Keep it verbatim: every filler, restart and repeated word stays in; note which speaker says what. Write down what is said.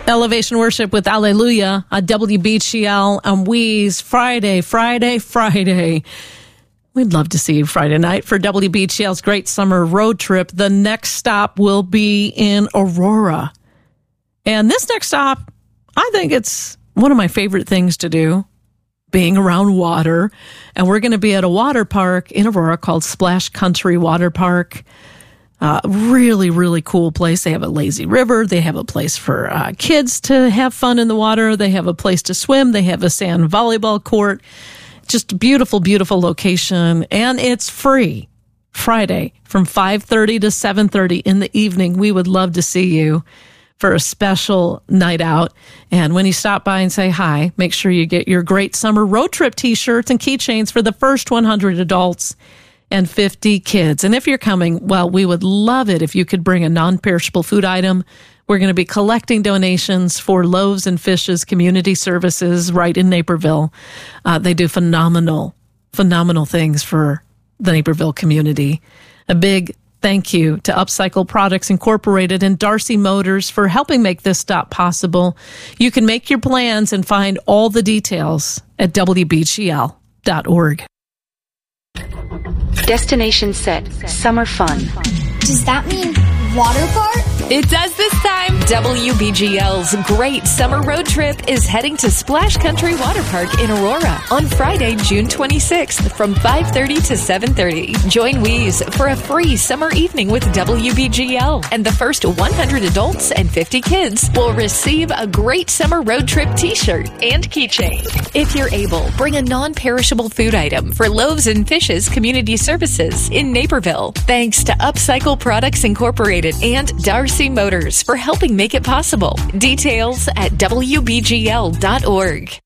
Speaker 1: Elevation Worship with Alleluia on W B G L on Weeze Friday, Friday, Friday. We'd love to see you Friday night for W B G L's Great Summer Road Trip. The next stop will be in Aurora. And this next stop, I think it's one of my favorite things to do, being around water. And we're going to be at a water park in Aurora called Splash Country Water Park. Uh, really, really cool place. They have a lazy river. They have a place for uh, kids to have fun in the water. They have a place to swim. They have a sand volleyball court. Just a beautiful, beautiful location. And it's free. Friday from five thirty to seven thirty in the evening. We would love to see you for a special night out. And when you stop by and say hi, make sure you get your Great Summer Road Trip t-shirts and keychains for the first one hundred adults and fifty kids. And if you're coming, well, we would love it if you could bring a non-perishable food item. We're going to be collecting donations for Loaves and Fishes Community Services right in Naperville. Uh, they do phenomenal, phenomenal things for the Naperville community. A big thank you to Upcycle Products Incorporated and Darcy Motors for helping make this stop possible. You can make your plans and find all the details at W B G L dot org.
Speaker 2: Destination set. Summer fun.
Speaker 3: Does that mean water park?
Speaker 4: It does this time. W B G L's Great Summer Road Trip is heading to Splash Country Water Park in Aurora on Friday, June twenty-sixth from five thirty to seven thirty. Join Weeze for a free summer evening with W B G L, and the first one hundred adults and fifty kids will receive a Great Summer Road Trip t-shirt and keychain. If you're able, bring a non-perishable food item for Loaves and Fishes Community Services in Naperville. Thanks to Upcycle Products Incorporated and Darcy Motors for helping make it possible. Details at W B G L dot org.